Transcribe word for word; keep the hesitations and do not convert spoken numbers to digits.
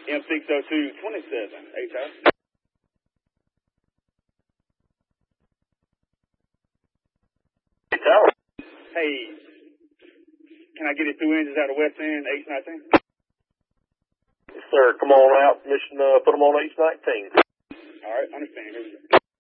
M six oh two twenty-seven, H I. Hey, can I get it two inches out of West End, H nineteen? Yes, sir. Come on out. Mission, uh, put them on H nineteen. All right, understand.